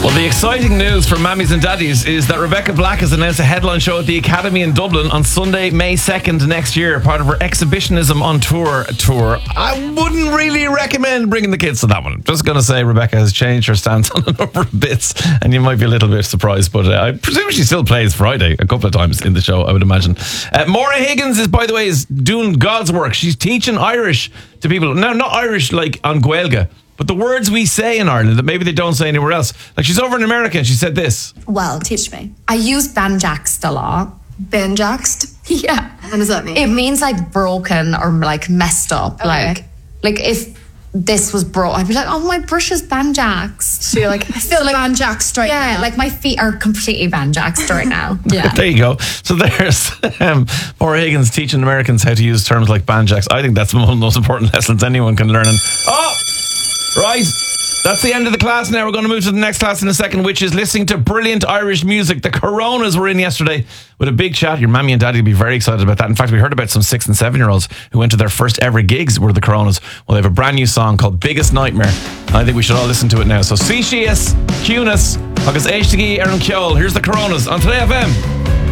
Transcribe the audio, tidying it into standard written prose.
Well, the exciting news for mammies and daddies is that Rebecca Black has announced a headline show at the Academy in Dublin on Sunday, May 2nd next year, part of her Exhibitionism on Tour. I wouldn't really recommend bringing the kids to that one. Just going to say Rebecca has changed her stance on a number of bits, and you might be a little bit surprised, but I presume she still plays Friday a couple of times in the show, I would imagine. Maura Higgins is, by the way, is doing God's work. She's teaching Irish to people. Now, not Irish like on Gaeilge, but the words we say in Ireland that maybe they don't say anywhere else. Like, she's over in America and she said this. Well, teach me. I use banjaxed a lot. Banjaxed? Yeah. What does that mean? It means like broken or like messed up. Okay. Like if this was broke, I'd be like, oh, my brush is banjaxed. So you're like, I feel like banjaxed right now. Yeah, like my feet are completely banjaxed right now. Yeah. There you go. So there's Maura Higgins teaching Americans how to use terms like banjaxed. I think that's one of the most important lessons anyone can learn. And right, that's the end of the class now. We're going to move to the next class in a second, which is listening to brilliant Irish music. The Coronas were in yesterday with a big chat. Your mammy and daddy will be very excited about that. In fact, we heard about some 6 and 7-year-olds who went to their first ever gigs were the Coronas. Well, they have a brand new song called Biggest Nightmare. And I think we should all listen to it now. So, Síos, Cunas, agus Eishtigi Aaron Kjol. Here's the Coronas on Today FM.